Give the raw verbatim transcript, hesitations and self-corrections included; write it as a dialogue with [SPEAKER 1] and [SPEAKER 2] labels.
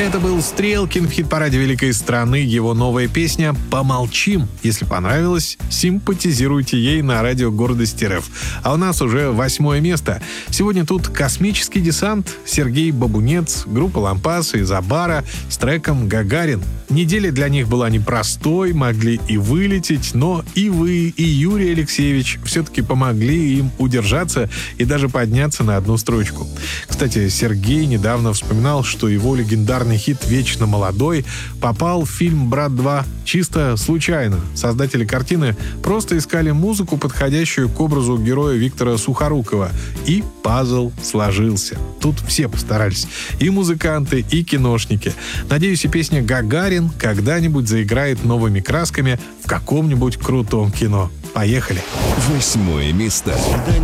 [SPEAKER 1] Это был Стрелкин в хит-параде великой страны. Его новая песня «Помолчим». Если понравилось, симпатизируйте ей на радио Гордость РФ. А у нас уже восьмое место. Сегодня тут космический десант, Сергей Бабунец, группа «Лампасы» из Абара с треком «Гагарин». Неделя для них была непростой, могли и вылететь, но и вы, и Юрий Алексеевич все-таки помогли им удержаться и даже подняться на одну строчку. Кстати, Сергей недавно вспоминал, что его легендарный хит «Вечно молодой» попал в фильм «Брат два» чисто случайно. Создатели картины просто искали музыку, подходящую к образу героя Виктора Сухорукова, и пазл сложился. Тут все постарались. И музыканты, и киношники. Надеюсь, и песня «Гагарин» когда-нибудь заиграет новыми красками в каком-нибудь крутом кино. Поехали!
[SPEAKER 2] Восьмое место.